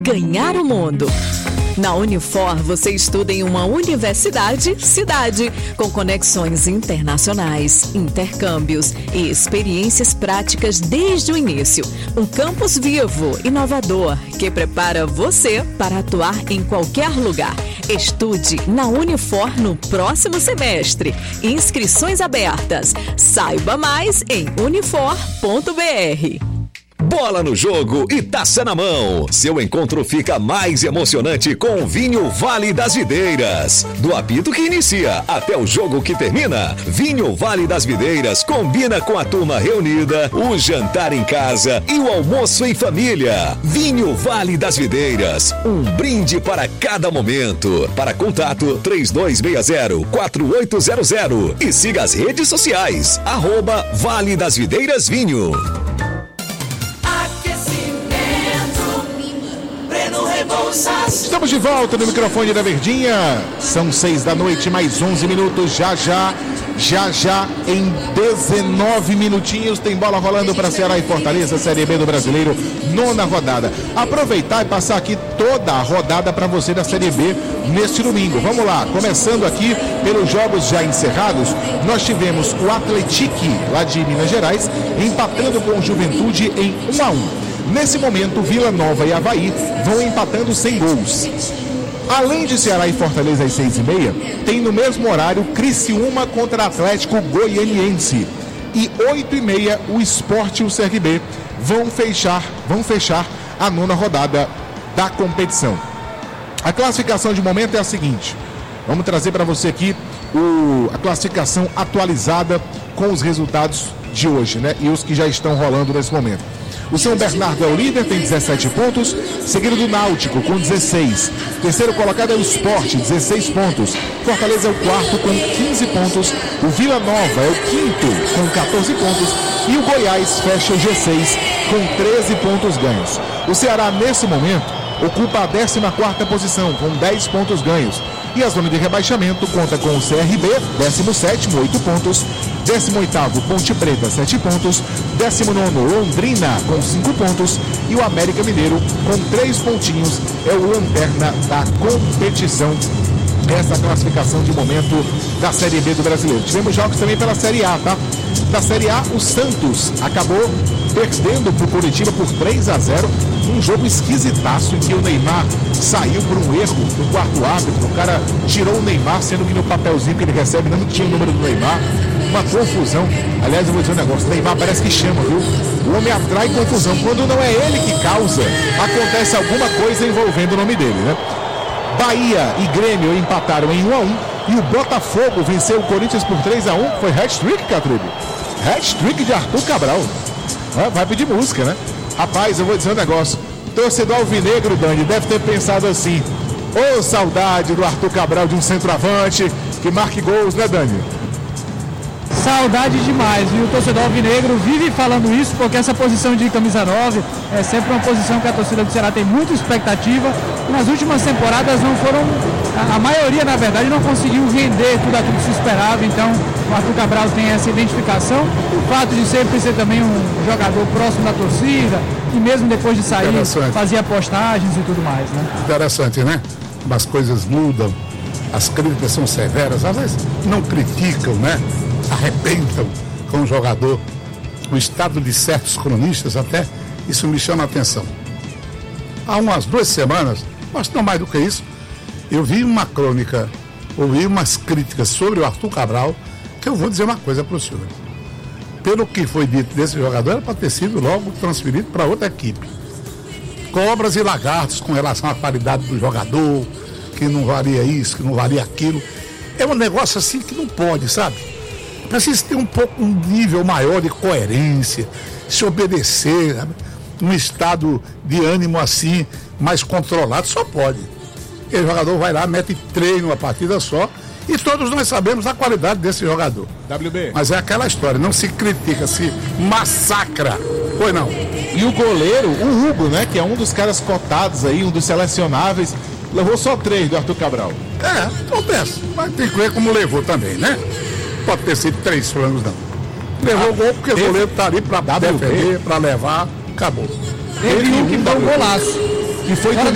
Ganhar o mundo. Na Unifor, você estuda em uma universidade-cidade, com conexões internacionais, intercâmbios e experiências práticas desde o início. Um campus vivo, inovador, que prepara você para atuar em qualquer lugar. Estude na Unifor no próximo semestre. Inscrições abertas. Saiba mais em unifor.br. Bola no jogo e taça na mão. Seu encontro fica mais emocionante com o Vinho Vale das Videiras. Do apito que inicia até o jogo que termina, Vinho Vale das Videiras combina com a turma reunida, o jantar em casa e o almoço em família. Vinho Vale das Videiras, um brinde para cada momento. Para contato 3260-4800 e siga as redes sociais, @Vale das Videiras Vinho. Estamos de volta no microfone da Verdinha. São 6 da noite, mais 11 minutos. Já em 19 minutinhos tem bola rolando para Ceará e Fortaleza, Série B do Brasileiro, 9ª rodada. Aproveitar e passar aqui toda a rodada para você da Série B neste domingo. Vamos lá, começando aqui pelos jogos já encerrados. Nós tivemos o Atlético lá de Minas Gerais empatando com o Juventude em 1-1. Nesse momento, Vila Nova e Avaí vão empatando sem gols. Além de Ceará e Fortaleza às 6h30, tem no mesmo horário Criciúma contra Atlético Goianiense. E 8h30, o Sport e o CRB vão fechar a 9ª rodada da competição. A classificação de momento é a seguinte. Vamos trazer para você aqui a classificação atualizada com os resultados de hoje, né? E os que já estão rolando nesse momento. O São Bernardo é o líder, tem 17 pontos, seguido do Náutico com 16. Terceiro colocado é o Sport, 16 pontos. Fortaleza é o quarto com 15 pontos. O Vila Nova é o quinto com 14 pontos. E o Goiás fecha o G6 com 13 pontos ganhos. O Ceará, nesse momento, ocupa a 14ª posição com 10 pontos ganhos. E a zona de rebaixamento conta com o CRB, 17º, 8 pontos. 18º, Ponte Preta, 7 pontos. 19º, Londrina, com 5 pontos. E o América Mineiro, com 3 pontinhos, é o lanterna da competição. Essa classificação de momento da Série B do Brasileiro. Tivemos jogos também pela Série A, tá? Da Série A, o Santos acabou perdendo para o Curitiba por 3-0. Um jogo esquisitaço em que o Neymar saiu por um erro do quarto árbitro. O cara tirou o Neymar, sendo que no papelzinho que ele recebe não tinha o número do Neymar. Uma confusão. Aliás, eu vou dizer um negócio, o Neymar parece que chama, viu? O homem atrai confusão. Quando não é ele que causa, acontece alguma coisa envolvendo o nome dele, né? Bahia e Grêmio empataram em 1-1 e o Botafogo venceu o Corinthians por 3-1. Foi hat-trick, Catribe. Hat-trick de Arthur Cabral. Vai pedir música, né? Rapaz, eu vou dizer um negócio. Torcedor alvinegro, Dani, deve ter pensado assim: ô, saudade do Arthur Cabral de um centroavante que marque gols, né, Dani? Saudade demais, e o torcedor alvinegro vive falando isso, porque essa posição de camisa 9 é sempre uma posição que a torcida do Ceará tem muita expectativa, e nas últimas temporadas não foram, a maioria na verdade não conseguiu render tudo aquilo que se esperava. Então o Arthur Cabral tem essa identificação, o fato de sempre ser também um jogador próximo da torcida, e mesmo depois de sair fazia postagens e tudo mais, né? Interessante, né? As coisas mudam, as críticas são severas, às vezes não criticam, né? Arrebentam com o jogador. O estado de certos cronistas, até isso me chama a atenção. Há umas 2 semanas, mas não mais do que isso, eu vi uma crônica, ouvi umas críticas sobre o Arthur Cabral, que eu vou dizer uma coisa para o senhor. Pelo que foi dito desse jogador, era para ter sido logo transferido para outra equipe. Cobras e lagartos com relação à qualidade do jogador, que não valia isso, que não valia aquilo. É um negócio assim que não pode, sabe? Precisa ter um nível maior de coerência, se obedecer, sabe? Um estado de ânimo assim, mais controlado, só pode. E o jogador vai lá, mete treino uma partida só, e todos nós sabemos a qualidade desse jogador. WB. Mas é aquela história, não se critica, se massacra. Foi não. E o goleiro, o Hugo, né, que é um dos caras cotados aí, um dos selecionáveis, levou só 3 do Arthur Cabral. Acontece. Mas tem que ver como levou também, né? Pode ter sido 3 frangos, não. Levou o gol porque o goleiro tá ali pra defender, pra levar, acabou. Teve um que deu um golaço. Que foi